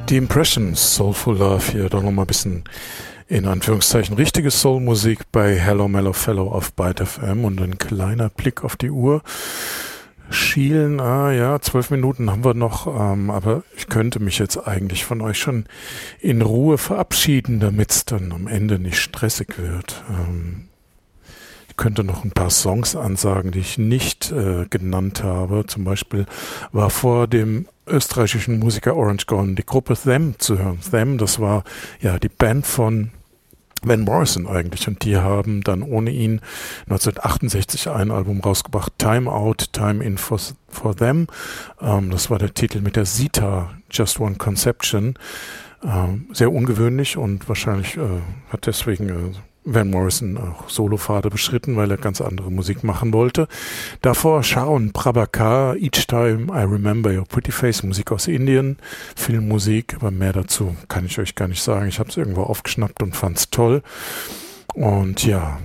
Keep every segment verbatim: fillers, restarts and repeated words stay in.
Die Impressions, Soulful Love, hier doch nochmal ein bisschen in Anführungszeichen richtige Soul-Musik bei Hello Mellow Fellow auf Byte F M und ein kleiner Blick auf die Uhr. Schielen, ah ja, zwölf Minuten haben wir noch, ähm, aber ich könnte mich jetzt eigentlich von euch schon in Ruhe verabschieden, damit es dann am Ende nicht stressig wird. Ähm, ich könnte noch ein paar Songs ansagen, die ich nicht äh, genannt habe. Zum Beispiel war vor dem österreichischen Musiker Orange Gone die Gruppe Them zu hören. Them, das war ja die Band von Van Morrison eigentlich, und die haben dann ohne ihn neunzehnhundertachtundsechzig ein Album rausgebracht, Time Out, Time In for, for Them. Ähm, das war der Titel mit der Zither, Just One Conception. Ähm, sehr ungewöhnlich, und wahrscheinlich äh, hat deswegen äh, Van Morrison auch Solopfade beschritten, weil er ganz andere Musik machen wollte. Davor Sharon Prabhakar, Each Time I Remember Your Pretty Face, Musik aus Indien, Filmmusik, aber mehr dazu kann ich euch gar nicht sagen. Ich habe es irgendwo aufgeschnappt und fand es toll. Und ja,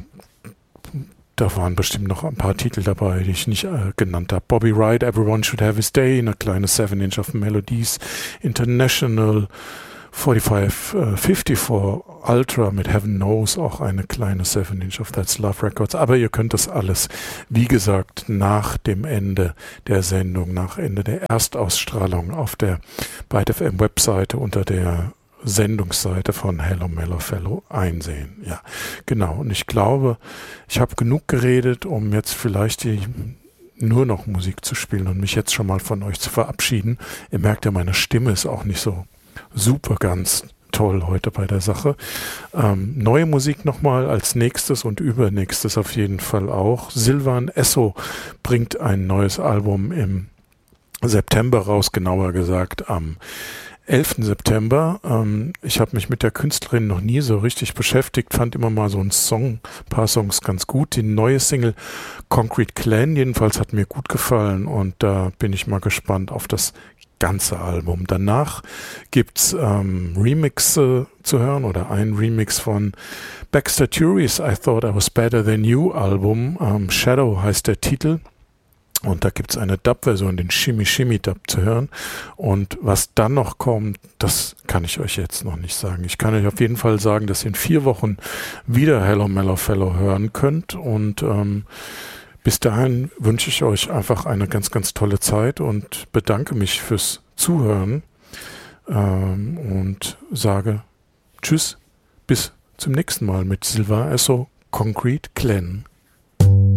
da waren bestimmt noch ein paar Titel dabei, die ich nicht äh, genannt habe. Bobby Wright, Everyone Should Have His Day, eine kleine seven inch of Melodies, International, forty-five fifty-four Ultra mit Heaven Knows, auch eine kleine seven inch of That's Love Records. Aber ihr könnt das alles, wie gesagt, nach dem Ende der Sendung, nach Ende der Erstausstrahlung auf der Byte F M Webseite unter der Sendungsseite von Hello Mellow Fellow einsehen. Ja, genau. Und ich glaube, ich habe genug geredet, um jetzt vielleicht die nur noch Musik zu spielen und mich jetzt schon mal von euch zu verabschieden. Ihr merkt ja, meine Stimme ist auch nicht so super ganz toll heute bei der Sache. Ähm, neue Musik nochmal als nächstes und übernächstes auf jeden Fall auch. Sylvan Esso bringt ein neues Album im September raus, genauer gesagt am elften September. Ähm, ich habe mich mit der Künstlerin noch nie so richtig beschäftigt, fand immer mal so einen Song, ein paar Songs ganz gut. Die neue Single Concrete Clan jedenfalls hat mir gut gefallen, und da bin ich mal gespannt auf das ganze Album. Danach gibt's ähm, Remixe zu hören, oder ein Remix von Baxter Turi's I Thought I Was Better Than You Album. Ähm, Shadow heißt der Titel. Und da gibt's eine Dub-Version, den Shimmy Shimmy Dub zu hören. Und was dann noch kommt, das kann ich euch jetzt noch nicht sagen. Ich kann euch auf jeden Fall sagen, dass ihr in vier Wochen wieder Hello Mellow Fellow hören könnt. Und ähm, bis dahin wünsche ich euch einfach eine ganz, ganz tolle Zeit und bedanke mich fürs Zuhören ähm, und sage Tschüss, bis zum nächsten Mal mit Sylvan Esso, Concrete Clan.